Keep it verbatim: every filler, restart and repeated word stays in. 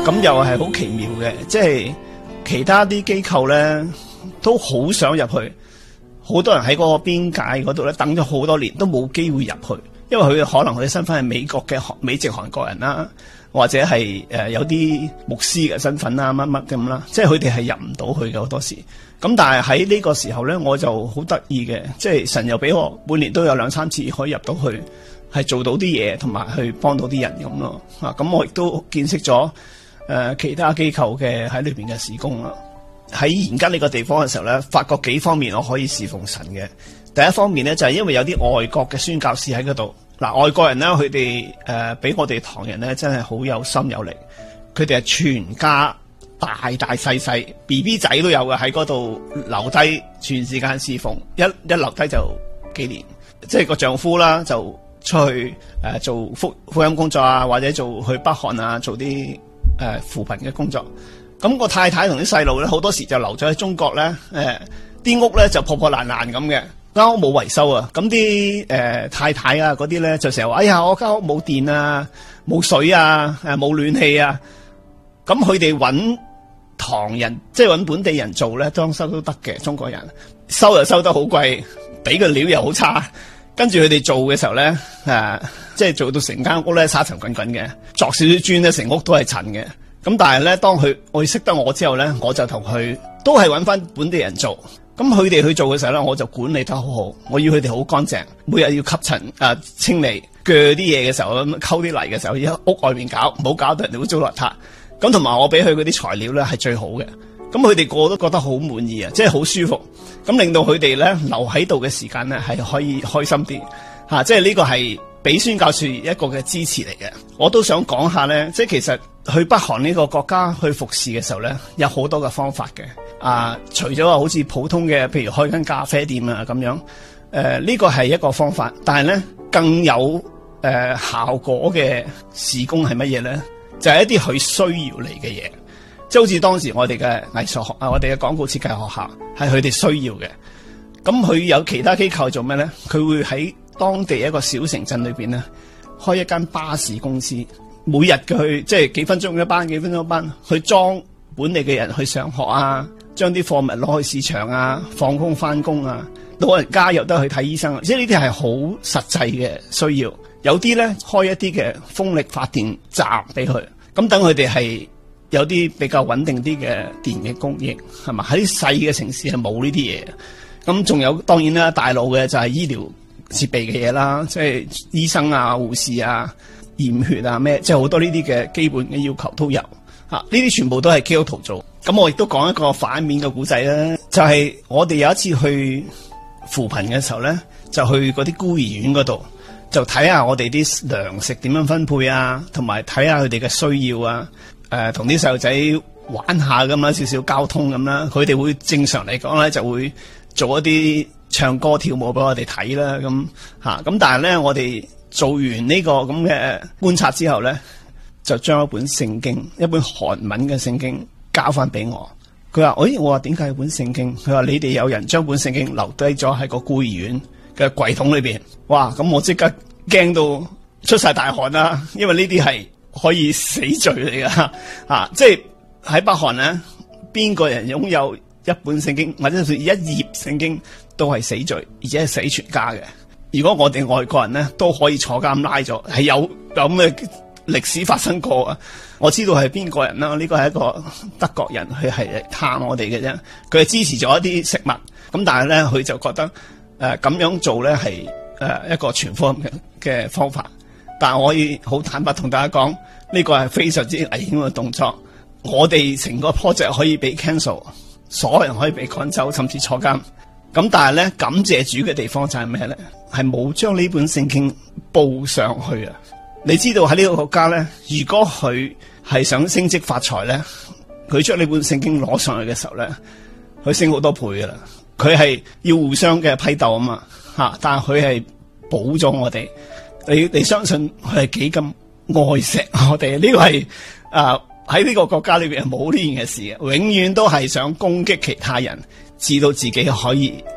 咁又係好奇妙嘅，即係其他啲機構咧都好想入去，好多人喺嗰個邊界嗰度咧等咗好多年都冇機會入去，因為佢可能佢嘅身份係美國嘅美籍韓國人啦，或者係誒、呃、有啲牧師嘅身份啦，乜乜咁啦，即係佢哋係入唔到去嘅好多時。咁但係喺呢個時候咧，我就好得意嘅，即係神又俾我每年都有兩三次可以入到去，係做到啲嘢，同埋去幫到啲人咁咯。啊，咁我亦都見識咗誒、呃、其他機構嘅喺裏邊嘅事工啦。喺而家呢個地方嘅時候咧，發覺幾方面我可以侍奉神嘅。第一方面咧就係、是、因為有啲外國嘅宣教士喺嗰度。嗱、呃，外國人咧佢哋誒比我哋唐人咧真係好有心有力，佢哋係全家大大細細 B B 仔都有嘅喺嗰度留低全時間侍奉，一一留低就幾年。即係個丈夫啦就出去誒、呃、做福福音工作啊，或者做去北韓啊做啲誒、呃、扶貧嘅工作。咁個太太同啲細路咧，好多時就留咗喺中國咧。誒、呃，啲屋咧就破破爛爛咁嘅，間屋冇維修啊。咁啲誒太太啊嗰啲咧就成日話：哎呀，我間屋冇電啊，冇水啊，誒冇暖氣啊。咁佢哋揾唐人，即係揾本地人做咧，裝修都得嘅。中國人收又收得好貴，俾個料又好差。跟住佢哋做嘅時候咧，誒、呃，即係做到成間屋咧沙塵滾滾嘅，鑿少少磚咧，成屋都係塵嘅。咁但係咧，當佢我識得我之後咧，我就同佢都係揾翻本地人做。咁佢哋去做嘅時候咧，我就管理得好好。我要佢哋好乾淨，每日要吸塵啊、清理、鋸啲嘢嘅時候咁，溝啲泥嘅時候，喺屋外面搞，唔好搞到人哋污糟邋遢。咁同埋我俾佢嗰啲材料咧係最好嘅。咁佢哋個個都覺得好滿意啊，即係好舒服。咁令到佢哋咧留喺度嘅時間咧係可以開心啲嚇、啊。即係呢個係俾宣教士一個嘅支持嚟嘅。我都想講下咧，即係其實去北韓呢個國家去服侍嘅時候咧，有好多嘅方法嘅。啊，除咗話好似普通嘅，譬如開間咖啡店啊咁樣，誒、呃、呢、這個係一個方法。但係咧更有誒、呃、效果嘅事工係乜嘢咧？就係、是、一啲佢需要嚟嘅嘢，即係好似當時我哋嘅藝術學啊，我哋嘅廣告設計學校係佢哋需要嘅。咁佢有其他機構做咩咧？佢會喺當地一個小城鎮裏邊咧，開一間巴士公司，每日嘅去即係幾分鐘一班，幾分鐘一班去裝本地嘅人去上學啊，將啲貨物攞去市場啊，放工翻工啊，老人家又得去睇醫生，即係呢啲係好實際嘅需要。有啲咧開一啲嘅風力發電站俾佢，咁等佢哋係有啲比較穩定啲嘅電嘅供應，係嘛？喺啲細嘅城市係冇呢啲嘢。咁仲有當然啦，大路嘅就係醫療設備嘅嘢啦，即係醫生啊、護士啊、驗血啊咩，即係好多呢啲嘅基本嘅要求都有。啊！呢啲全部都係基督徒做。咁我亦都講一個反面嘅故仔啦，就係、是、我哋有一次去扶貧嘅時候咧，就去嗰啲孤兒院嗰度，就睇下我哋啲糧食點樣分配啊，同埋睇下佢哋嘅需要啊。誒、呃，同啲細路仔玩下咁啦，少少交通咁啦。佢哋會正常嚟講咧，就會做一啲唱歌跳舞俾我哋睇啦。咁嚇咁，但係咧，我哋做完呢個咁嘅觀察之後咧，就將一本聖經，一本韓文嘅聖經交翻俾我。佢話：誒，我話點解有本聖經？佢話你哋有人將本聖經留低咗喺個孤兒院嘅櫃桶裏邊。哇！咁我即刻驚到出晒大汗啦，因為呢啲係可以死罪嚟噶啊！即係喺北韓咧，邊個人擁有一本聖經或者係一頁聖經都係死罪，而且係死全家嘅。如果我哋外國人咧都可以坐監拉咗，係有有咁嘅歷史發生過啊！我知道係邊個人啦，呢個係一個德國人，佢係嚟探我哋嘅啫。佢係支持咗一啲食物，咁但係咧佢就覺得誒咁、呃、樣做咧係誒一個傳福音嘅方法。但係我可以好坦白同大家講，呢、這個係非常之危險嘅動作。我哋成個 project 可以被 cancel， 所有人可以被趕走，甚至坐監。咁但係咧感謝主嘅地方就係咩咧？係冇將呢本聖經報上去啊！你知道喺呢個國家咧，如果佢係想升職發財咧，佢將呢本聖經攞上去嘅時候咧，佢升好多倍噶啦。佢係要互相嘅批鬥啊嘛，吓！但係佢係保咗我哋。你你相信佢係幾咁愛錫我哋？呢、這個係啊喺呢個國家裏邊係冇呢件嘅事嘅，永遠都係想攻擊其他人，至到自己可以